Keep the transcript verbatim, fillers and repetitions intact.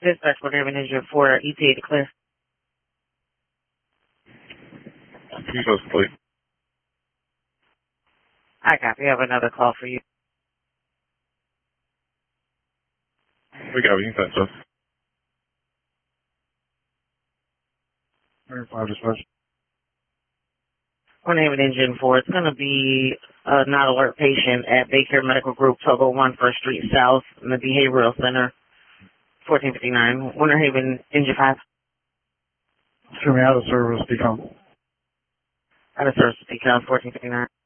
Dispatch for Haven Engine for E T A to clear. Jesus, please. I copy. I have another call for you. We got it. You can send us. five dispatch. For Haven Engine four, it's going to be a not alert patient at Baycare Medical Group, twelve oh one First Street South in the Behavioral Center, fourteen fifty-nine. Winter Haven Engine five. Excuse me, out of service, become. Out of service, become fourteen fifty-nine.